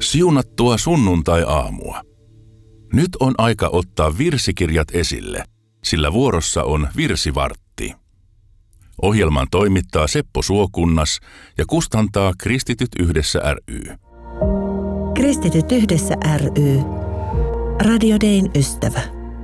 Siunattua sunnuntai-aamua. Nyt on aika ottaa virsikirjat esille, sillä vuorossa on virsivartti. Ohjelman toimittaa Seppo Suokunnas ja kustantaa Kristityt yhdessä ry. Kristityt yhdessä ry. Radio Dayn ystävä.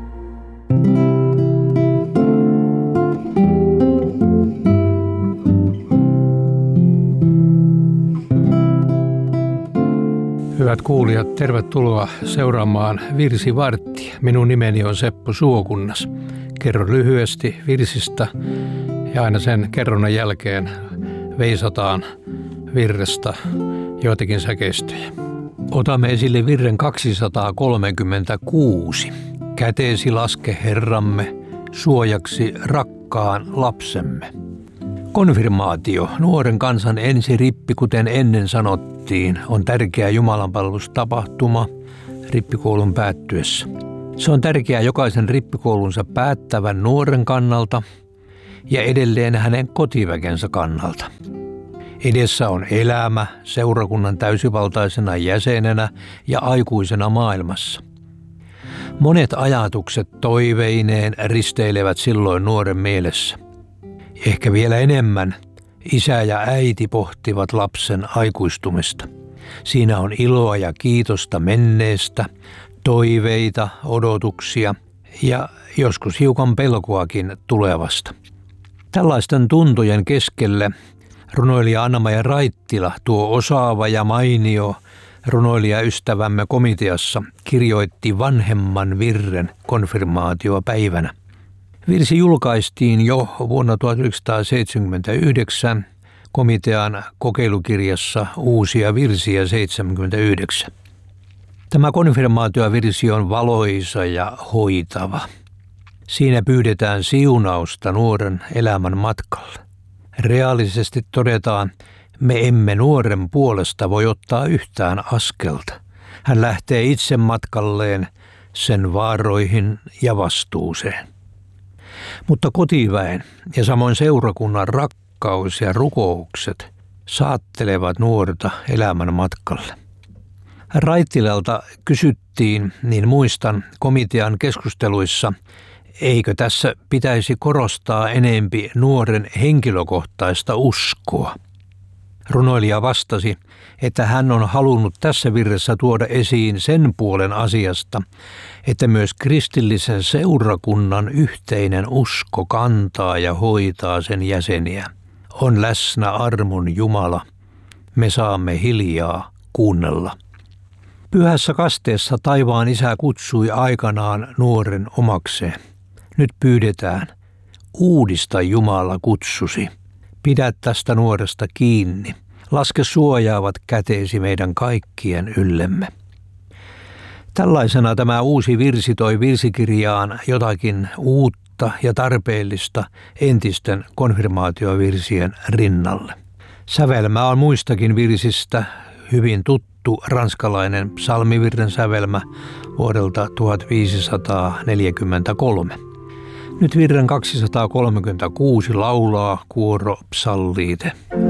Hyvät kuulijat, tervetuloa seuraamaan Virsivarttia. Minun nimeni on Seppo Suokunnas. Kerron lyhyesti virsistä ja aina sen kerronnan jälkeen veisataan virrestä joitakin säkeistöjä. Otamme esille virren 236. Käteesi laske Herramme, suojaksi rakkaan lapsemme. Konfirmaatio, nuoren kansan ensirippi, kuten ennen sanottiin, on tärkeä jumalanpalvelustapahtuma rippikoulun päättyessä. Se on tärkeää jokaisen rippikoulunsa päättävän nuoren kannalta ja edelleen hänen kotiväkensä kannalta. Edessä on elämä seurakunnan täysivaltaisena jäsenenä ja aikuisena maailmassa. Monet ajatukset toiveineen risteilevät silloin nuoren mielessä. Ehkä vielä enemmän isä ja äiti pohtivat lapsen aikuistumista. Siinä on iloa ja kiitosta menneestä, toiveita, odotuksia ja joskus hiukan pelkoakin tulevasta. Tällaisten tuntojen keskelle runoilija Anna-Maija Raittila, tuo osaava ja mainio runoilijaystävämme komiteassa, kirjoitti vanhemman virren konfirmaatiopäivänä. Virsi julkaistiin jo vuonna 1979 komitean kokeilukirjassa Uusia virsiä 79. Tämä konfirmaatiovirsi on valoisa ja hoitava. Siinä pyydetään siunausta nuoren elämän matkalle. Reaalisesti todetaan, me emme nuoren puolesta voi ottaa yhtään askelta. Hän lähtee itse matkalleen sen vaaroihin ja vastuuseen. Mutta kotiväen ja samoin seurakunnan rakkaus ja rukoukset saattelevat nuorta elämän matkalle. Raittilalta kysyttiin, niin muistan komitean keskusteluissa, eikö tässä pitäisi korostaa enempi nuoren henkilökohtaista uskoa. Runoilija vastasi, että hän on halunnut tässä virressä tuoda esiin sen puolen asiasta, että myös kristillisen seurakunnan yhteinen usko kantaa ja hoitaa sen jäseniä. On läsnä armon Jumala, me saamme hiljaa kuunnella. Pyhässä kasteessa taivaan Isä kutsui aikanaan nuoren omakseen. Nyt pyydetään, uudista Jumala kutsusi. Pidä tästä nuoresta kiinni. Laske suojaavat käteesi meidän kaikkien yllemme. Tällaisena tämä uusi virsi toi virsikirjaan jotakin uutta ja tarpeellista entisten konfirmaatiovirsien rinnalle. Sävelmä on muistakin virsistä hyvin tuttu ranskalainen psalmivirren sävelmä vuodelta 1543. Nyt virren 236 laulaa kuoro Psalliite.